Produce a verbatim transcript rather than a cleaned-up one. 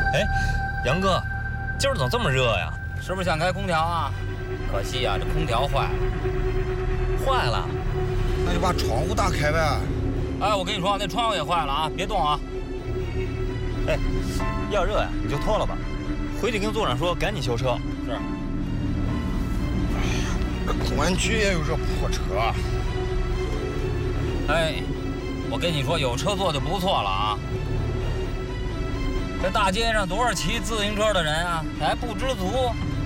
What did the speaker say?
哎，杨哥，今儿怎么这么热呀？ 是不是想开空调啊？可惜呀、啊，这空调坏了。 坏了？ 那就把窗户打开呗。 哎，我跟你说，那窗户也坏了啊，别动啊。 哎，要热呀，你就脱了吧。回去跟组长说，赶紧修车。 是。 哎呀，这公安局也有这破车。 哎，我跟你说，有车坐就不错了啊。这大街上多少骑自行车的人啊，还不知足。